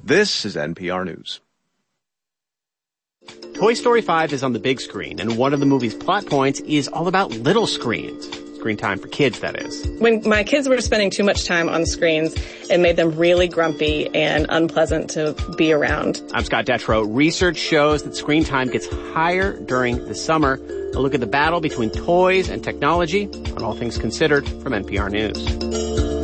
This is NPR News. Toy Story 5 is on the big screen, and one of the movie's plot points is all about little screens. Screen time for kids, that is. When my kids were spending too much time on screens, it made them really grumpy and unpleasant to be around. I'm Scott Detrow. Research shows that screen time gets higher during the summer. A look at the battle between toys and technology on All Things Considered from NPR News.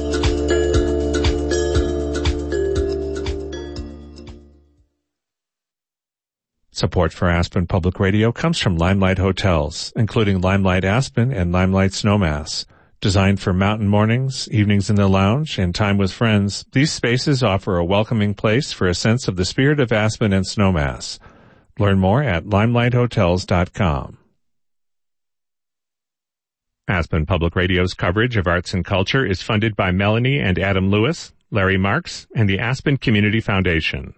Support for Aspen Public Radio comes from Limelight Hotels, including Limelight Aspen and Limelight Snowmass. Designed for mountain mornings, evenings in the lounge, and time with friends, these spaces offer a welcoming place for a sense of the spirit of Aspen and Snowmass. Learn more at limelighthotels.com. Aspen Public Radio's coverage of arts and culture is funded by Melanie and Adam Lewis, Larry Marks, and the Aspen Community Foundation.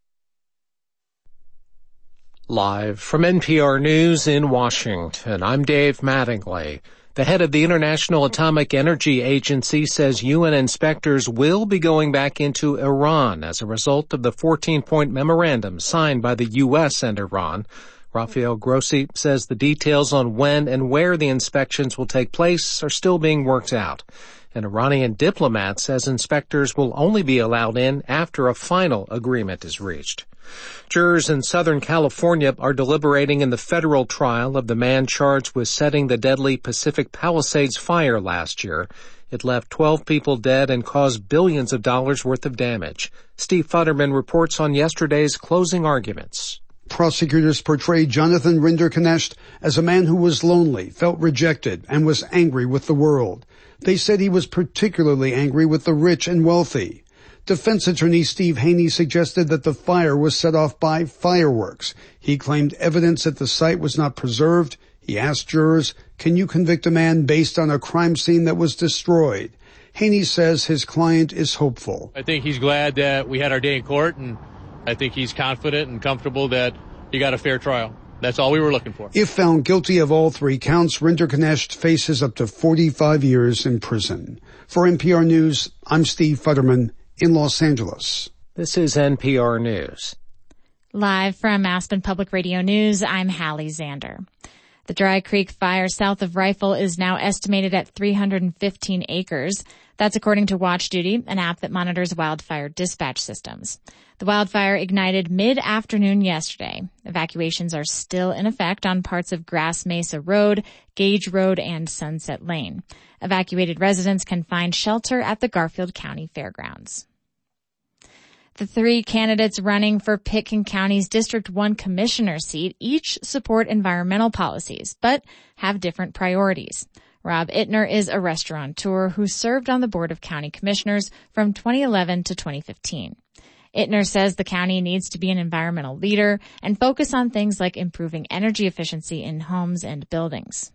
Live from NPR News in Washington, I'm Dave Mattingly. The head of the International Atomic Energy Agency says UN inspectors will be going back into Iran as a result of the 14-point memorandum signed by the U.S. and Iran. Rafael Grossi says the details on when and where the inspections will take place are still being worked out. An Iranian diplomat says inspectors will only be allowed in after a final agreement is reached. Jurors in Southern California are deliberating in the federal trial of the man charged with setting the deadly Pacific Palisades fire last year. It left 12 people dead and caused billions of dollars worth of damage. Steve Futterman reports on yesterday's closing arguments. Prosecutors portrayed Jonathan Rinderknecht as a man who was lonely, felt rejected, and was angry with the world. They said he was particularly angry with the rich and wealthy. Defense attorney Steve Haney suggested that the fire was set off by fireworks. He claimed evidence at the site was not preserved. He asked jurors, can you convict a man based on a crime scene that was destroyed? Haney says his client is hopeful. I think he's glad that we had our day in court, and I think he's confident and comfortable that he got a fair trial. That's all we were looking for. If found guilty of all three counts, Rinderknecht faces up to 45 years in prison. For NPR News, I'm Steve Futterman in Los Angeles. This is NPR News. Live from Aspen Public Radio News, I'm Hallie Zander. The Dry Creek fire south of Rifle is now estimated at 315 acres. That's according to Watch Duty, an app that monitors wildfire dispatch systems. The wildfire ignited mid-afternoon yesterday. Evacuations are still in effect on parts of Grass Mesa Road, Gage Road, and Sunset Lane. Evacuated residents can find shelter at the Garfield County Fairgrounds. The three candidates running for Pitkin County's District 1 Commissioner seat each support environmental policies, but have different priorities. Rob Ittner is a restaurateur who served on the Board of County Commissioners from 2011 to 2015. Ittner says the county needs to be an environmental leader and focus on things like improving energy efficiency in homes and buildings.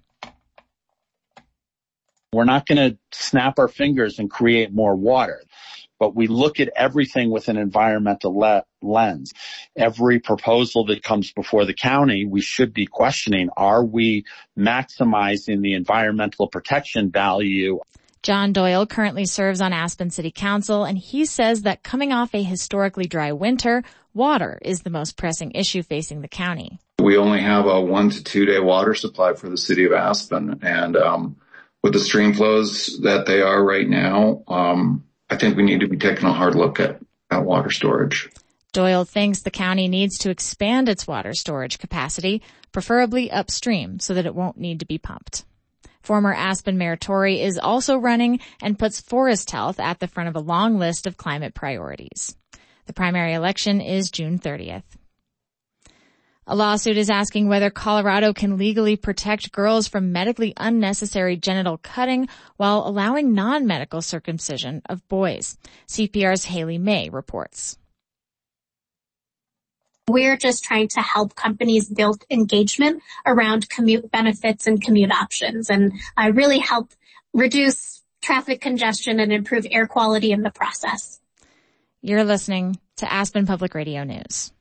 We're not going to snap our fingers and create more water, but we look at everything with an environmental lens. Every proposal that comes before the county, we should be questioning, are we maximizing the environmental protection value? John Doyle currently serves on Aspen City Council, and he says that coming off a historically dry winter, water is the most pressing issue facing the county. We only have a 1 to 2 day water supply for the city of Aspen, and with the stream flows that they are right now, I think we need to be taking a hard look at water storage. Doyle thinks the county needs to expand its water storage capacity, preferably upstream, so that it won't need to be pumped. Former Aspen Mayor Tory is also running and puts forest health at the front of a long list of climate priorities. The primary election is June 30th. A lawsuit is asking whether Colorado can legally protect girls from medically unnecessary genital cutting while allowing non-medical circumcision of boys. CPR's Haley May reports. We're just trying to help companies build engagement around commute benefits and commute options, and really help reduce traffic congestion and improve air quality in the process. You're listening to Aspen Public Radio News.